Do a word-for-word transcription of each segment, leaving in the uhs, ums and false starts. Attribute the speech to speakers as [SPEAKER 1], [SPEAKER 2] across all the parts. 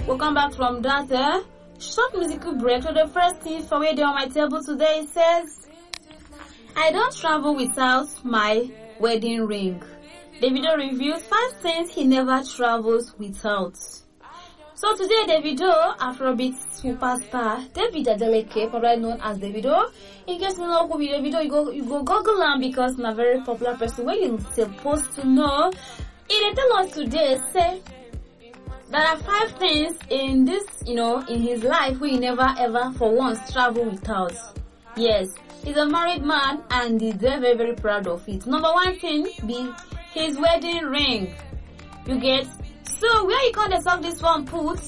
[SPEAKER 1] we'll come back from that uh, short musical break. So the first thing for where on my table today says, I don't travel without my wedding ring. Davido reveals five things he never travels without. So today, Davido, Afrobeat superstar David Adeleke, probably known as Davido. In case you know who be Davido, you go you go Google him because he's a very popular person. When you're supposed to know, he tell us today say there are five things in this, you know, in his life we never ever for once travel without. Yes, he's a married man and he's very very very proud of it. Number one thing be his wedding ring. You get. So where you can solve this one put?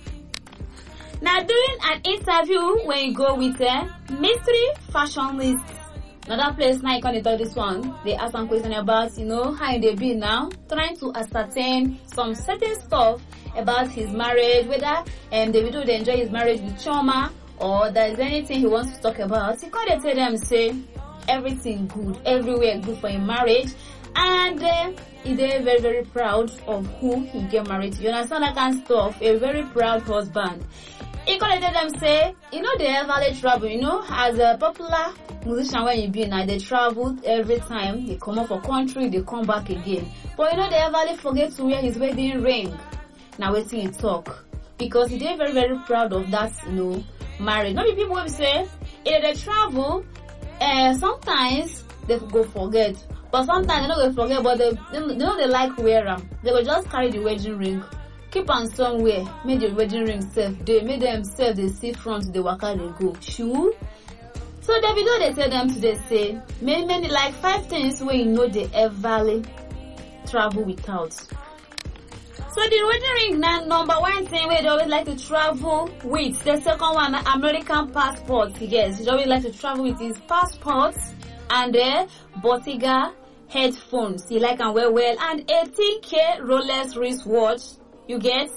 [SPEAKER 1] Now doing an interview when you go with a mystery fashion list. Another place now you can tell this one. They ask some question about, you know, how they be now, trying to ascertain some certain stuff about his marriage, whether um Davido they enjoy his marriage with Chioma or there's anything he wants to talk about. He can tell them say everything good, everywhere good for a marriage. And uh, he's very, very proud of who he get married to. You understand that kind of stuff? A very proud husband. He can let them say, you know, they ever travel. You know, as a popular musician, when you be now, they travel every time. They come up for country, they come back again. But you know, they ever forget to wear his wedding ring. Now, wait till he talk. Because he's very, very proud of that, you know, marriage. Not people will say, if they travel, uh, sometimes they go forget. But sometimes they don't forget, but they, they, they know they like wear them. They will just carry the wedding ring, keep on somewhere, make the wedding ring safe. They make themselves they see front the waka they go. Sure. So Davido they tell them today say many many like five things where you know they ever travel without. So the wedding ring now number one thing where they always like to travel with. The second one American passport. Yes, he always like to travel with his passport. And the Bottega headphones, he like and wear well, and eighteen K Rolex wristwatch, you get,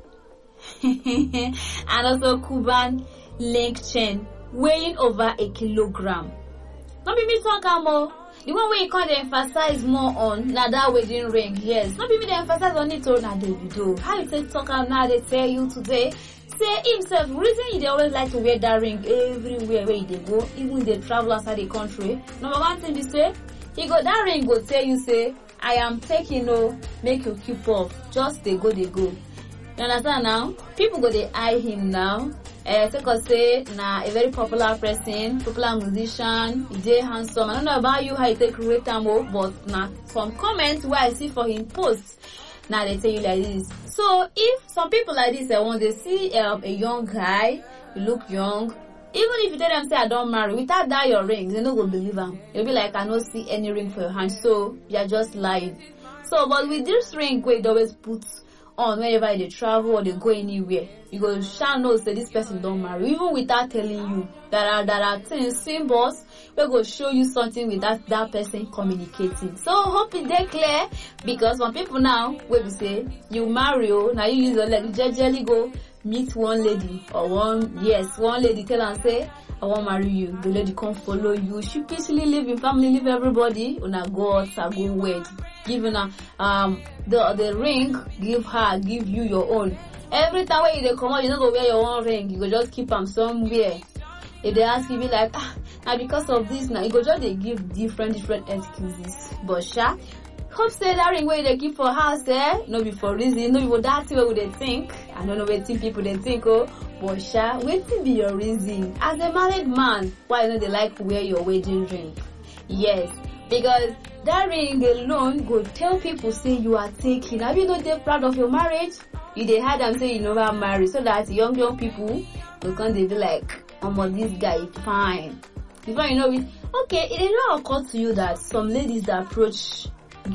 [SPEAKER 1] and also Cuban link chain, weighing over a kilogram. Not be me talk more. The one way you can't emphasize more on now that wedding ring, yes. Not be me they emphasize on it on now Davido. How you say talk now they tell you today. Say himself, reason they always like to wear that ring everywhere where they go, even they travel outside the country. Number one thing they say, he got that ring go tell you say, I am taking no, make you keep off. Just they go, they go. You understand now? People go they eye him now. Uh, take us say, nah, a very popular person, popular musician, he handsome. I don't know about you how you take rate time, but nah, some comments where I see for him posts. Now they tell you like this. So if some people like this, uh, when they see um, a young guy, you look young, even if you tell them say I don't marry, without that your rings, they don't go believe them. They'll be like I don't see any ring for your hand, so you're just lying. So but with this ring, they always put on whenever they travel or they go anywhere, you go shall know say this person don't marry, even without telling you. There are there are things, symbols we go show you something with that that person communicating. So hope it they clear, because some people now will say you marry, oh now you use your leg, jejely go meet one lady or one yes one lady tell and say I won't marry you. The lady come follow you. She peacefully live in family, live everybody. Una go out, go wed. Give her um the the ring, give her, give you your own. Every time when you come out, you don't go wear your own ring. You go just keep them somewhere. If they ask you, be like, ah, now because of this, now you go just they give different different excuses. But sha, hope say that ring where they keep for house, eh? No be for reason, no be for that way they think. I don't know what people they think, oh. But sha, wetin be your reason? As a married man, why don't they like to wear your wedding ring? Yes, because that ring alone go tell people say you are taking. Have you not they proud of your marriage? You they had them say you never marry, so that young young people will come they be like, oh my this guy is fine. Before you know it, okay, it did not occur to you that some ladies that approach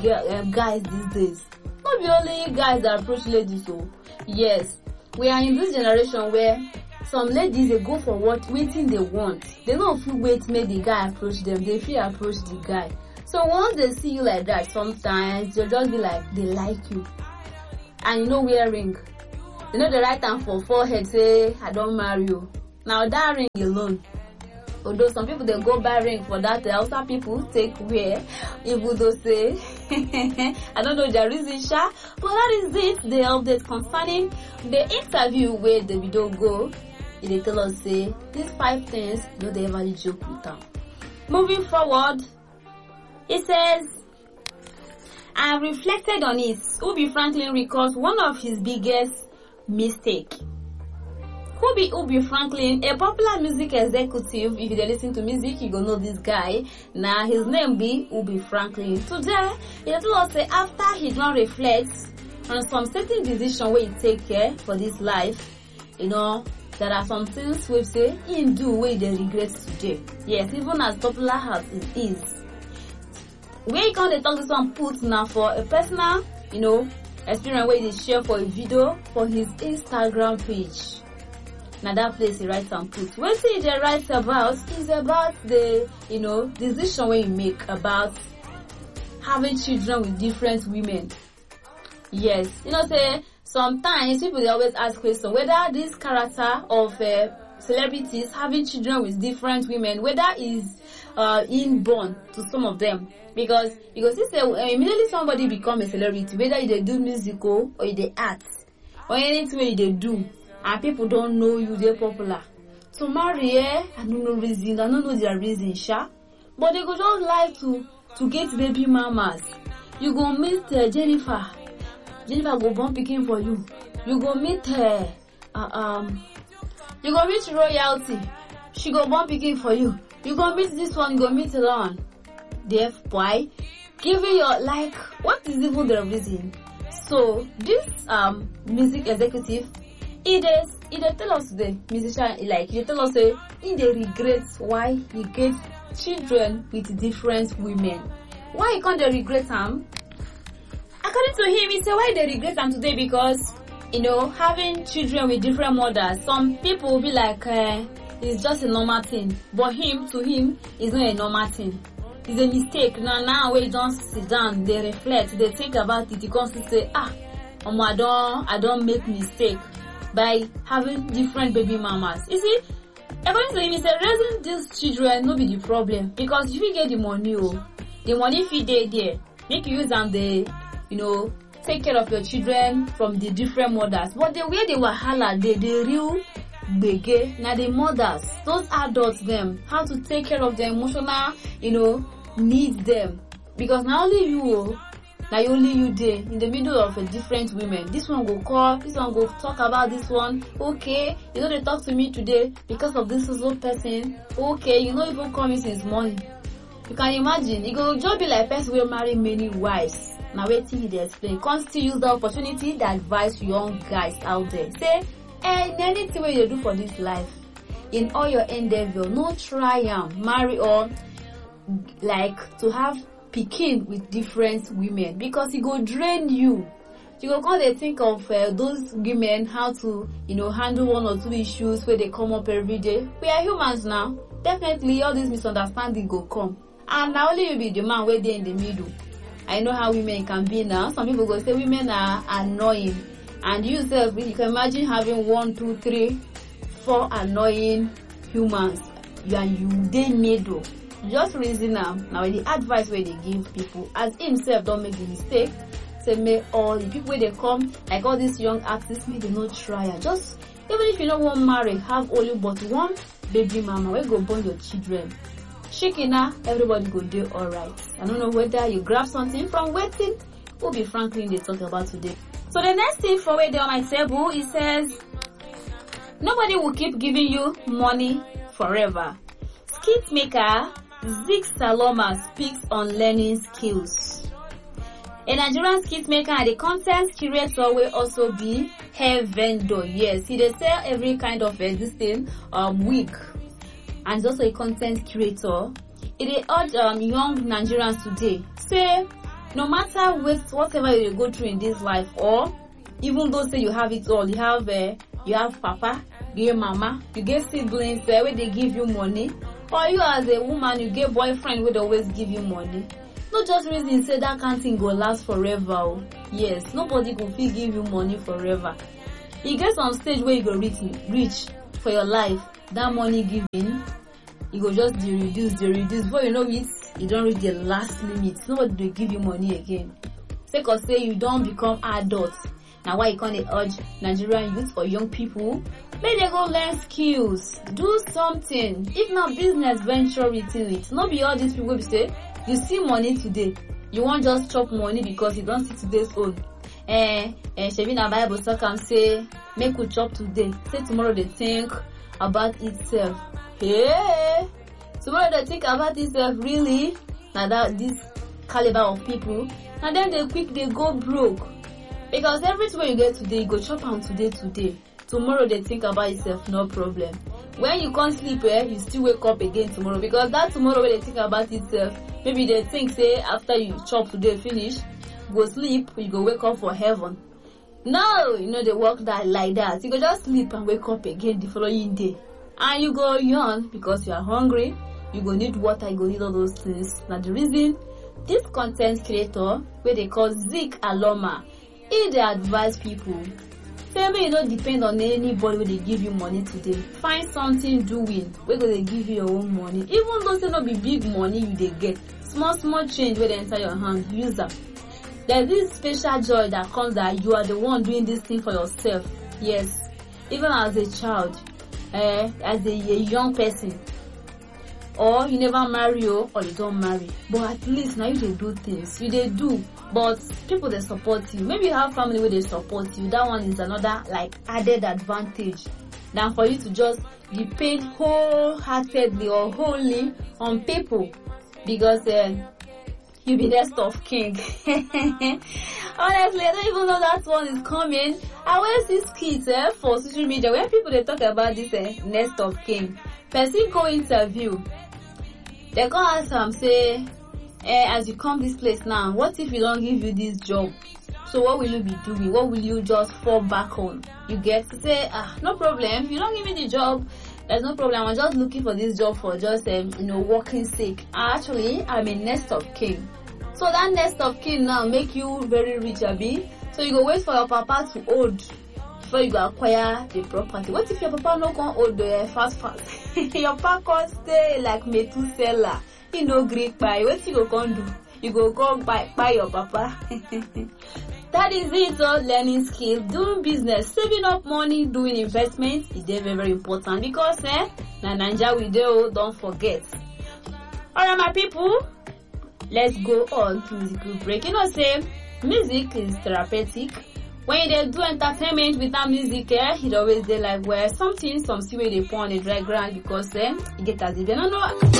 [SPEAKER 1] guys these days, not be only guys that approach ladies, so yes. We are in this generation where some ladies they go for what waiting they want. They don't feel wait make the guy approach them. They feel approach the guy. So once they see you like that, sometimes they'll just be like they like you, and you know wear ring. You know the right hand for forehead say I don't marry you. Now that ring alone, Although some people they go buy ring for that, also people take wear. Even though say, I don't know the reason, sha, but that is it. The update concerning the interview where the video go. They tell us say these five things no they ever joke with them. Moving forward, it says, I have reflected on it. Ubi Franklin recalls one of his biggest mistake. Ubi Ubi Franklin, a popular music executive. If you listen to music, you go know this guy. Now his name be Ubi Franklin. Today, he told us say after he don't reflect on some certain decision where he take care for this life, you know, there are some things we say in do where they regret today. Yes, even as popular as it is. Where you can't talk this one put now for a personal, you know, experience where they share for a video for his Instagram page. Now that place he writes and put. What he writes about is about the, you know, decision where you make about having children with different women. Yes, you know, say sometimes people they always ask questions whether this character of uh, celebrities having children with different women, whether is uh, inborn to some of them. Because because this uh, immediately somebody become a celebrity, whether they do musical or they act or anything they do, and people don't know you, they're popular. To marry, eh, I don't know reason, I don't know their reason, sha. But they go just like to to get baby mamas. You go meet uh, Jennifer. Jennifer go born picking for you. You go meet her. Uh, um, you go meet royalty. She go born picking for you. You go meet this one. You go meet the one. Deaf boy, giving your like. What is even the reason? So this um music executive, it is it dey tell us the musician like he tell us say he dey regret why he get children with different women. Why he can't dey regret them? According to him, he said why they regret them today because, you know, having children with different mothers, some people will be like, uh, it's just a normal thing. But him, to him, it's not a normal thing. It's a mistake. Now, now when you don't sit down, they reflect, they think about it, you can't say, ah, um, I don't, I don't make mistake by having different baby mamas. You see, according to him, he said raising these children no be the problem because if you get the money, oh, the money if you dey there, make you use them the you know, take care of your children from the different mothers. But the way they wahala, they the real bege, now the mothers, those adults them, how to take care of their emotional, you know, needs them. Because not only you, now only you there in the middle of a different women. This one go call, this one go talk about this one. Okay, you know they talk to me today because of this little person. Okay, you know even coming since morning. You can imagine, you go just be like person will marry many wives. Now waiting he dey explain. Can't still use the opportunity to advise young guys out there. Say, eh, in anything what you do for this life, in all your endeavor, no try am marry or like to have pikin with different women because it go drain you. You go come dey think of uh, those women how to you know handle one or two issues where they come up every day. We are humans now. Definitely all this misunderstanding go come. And now only you be the man where they in the middle. I know how women can be now. Some people go say women are annoying. And you yourself, you can imagine having one, two, three, four annoying humans. You and you they middle. Just reason now. Now the advice where they give people, as himself don't make the mistake. Say may all the people where they come, like all these young artists, may they not try. Just even if you don't want to marry, have only but one baby mama. Where go born your children. Shikina, everybody go do alright. I don't know whether you grab something from waiting. Ubi Franklin they talk about today. So the next thing for where they on my table, it says nobody will keep giving you money forever. Skit maker Zig Saloma speaks on learning skills. A Nigerian skit maker and a content curator will also be hair vendor. Yes, he they sell every kind of existing um wig. And also a content curator. It is urge um, young Nigerians today. Say, no matter what, whatever you go through in this life, or even though say you have it all, you have uh, you have papa, you have mama, you get siblings uh, where they give you money, or you as a woman you get boyfriend where they always give you money. Not just reason say that can't thing go last forever. Oh. Yes, nobody will feel give you money forever. You get some stage where you go reach, reach for your life. That money giving you go just dey reduce dey reduce before you know it, you don reach the last limit. Nobody dey give you money again sake of say you don become adult. Na why you come dey urge Nigerian youth or young people make they go learn skills, do something. If na business venture into it, no be all these people wey be say you see money today, you wan just chop money because you don see today's own. Eh, eh, shebi na Bible talk am say make we chop today, say tomorrow dey think about itself. Hey, tomorrow dey think about itself. Really? Na that this caliber of people, na them dey quick dey go broke. Because everything you get today, you go chop am today today. Tomorrow they think about itself, no problem. When you can't sleep, eh, you still wake up again tomorrow. Because that tomorrow when they think about itself, maybe they think say after you chop today finish, go sleep, you go wake up for heaven. No, you know they work that like that. You go just sleep and wake up again the following day. And you go yawn because you are hungry. You go need water, you go need all those things. Now the reason this content creator, where they call Zeke Aloma, he dey advise people say make you no depend on anybody wey dey give you money today. Find something doing wey go dey give you your own money. Even though say no be big money you dey get, small small change wey dey enter your hand, use am. There's this special joy that comes that you are the one doing this thing for yourself. Yes, even as a child, eh, as a, a young person, or you never marry or you don't marry, but at least now you dey do things, you dey do. But people they support you. Maybe you have family where they support you. That one is another like added advantage than for you to just depend wholeheartedly or wholly on people, because uh, you be next of king. Honestly, I don't even know that one is coming. I always see skits eh, for social media where people they talk about this uh, next of king. Person go interview, they go ask them say, Eh, as you come this place now, what if we don't give you this job? So what will you be doing? What will you just fall back on? You get to say, ah, no problem. If you don't give me the job, there's no problem. I'm just looking for this job for just, um, you know, working sake. Actually, I'm a nest of king. So that nest of king now make you very rich, Abi. So you go wait for your papa to old before you go acquire the property. What if your papa no come old uh, fast fast? Your papa can stay like Methuselah. You no Greek buy. What you go come do? You go go buy buy your papa. That is it. So learning skill, doing business, saving up money, doing investments is very very important because eh, na Naija we do. Don't forget. Alright, my people, let's go on to musical break. You know, say music is therapeutic. When they do entertainment without music, eh, it always they like where something, some see where they pour on the dry ground because eh, you get as if they don't know.